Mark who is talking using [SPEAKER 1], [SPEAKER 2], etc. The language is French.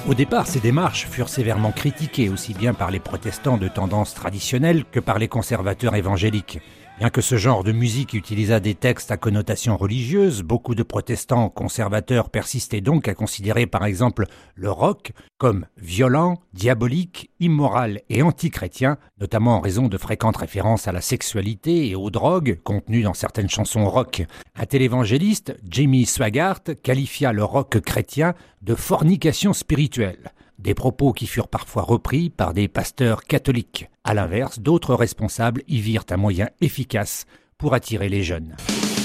[SPEAKER 1] Au départ, ces démarches furent sévèrement critiquées aussi bien par les protestants de tendance traditionnelle que par les conservateurs évangéliques. Bien que ce genre de musique utilisât des textes à connotation religieuse, beaucoup de protestants conservateurs persistaient donc à considérer par exemple le rock comme violent, diabolique, immoral et antichrétien, notamment en raison de fréquentes références à la sexualité et aux drogues contenues dans certaines chansons rock. Un télévangéliste, Jimmy Swaggart, qualifia le rock chrétien de fornication spirituelle. Des propos qui furent parfois repris par des pasteurs catholiques. À l'inverse, d'autres responsables y virent un moyen efficace pour attirer les jeunes.